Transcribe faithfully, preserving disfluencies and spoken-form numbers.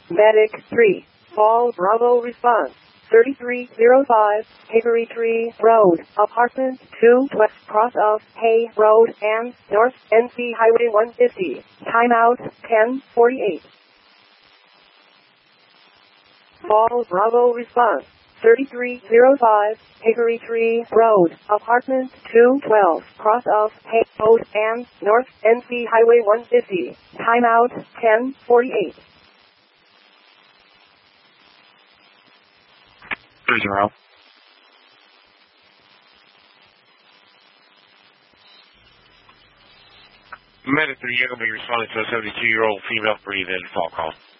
Medic three, Fall Bravo response. thirty-three oh five, Hickory Tree Road, Apartment two West Cross of Hay Road and North N C Highway one fifty. Timeout ten forty-eight. Fall Bravo response. thirty-three oh five, Hickory Tree Road, Apartment two twelve, Cross of Hay Road and North N C Highway one fifty. Timeout ten forty-eight. three zero. Medic three, you're going to be responding to a seventy-two-year-old female breathe-in fall call.